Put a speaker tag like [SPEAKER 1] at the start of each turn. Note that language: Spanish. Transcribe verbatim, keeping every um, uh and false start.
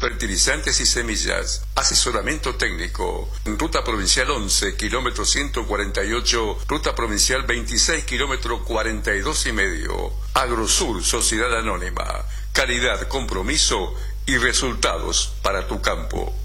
[SPEAKER 1] fertilizantes y semillas. Asesoramiento técnico. Ruta Provincial once, kilómetro ciento cuarenta y ocho, Ruta Provincial veintiséis, kilómetro cuarenta y dos y medio. Agrosur, Sociedad Anónima. Calidad, compromiso y resultados para tu campo.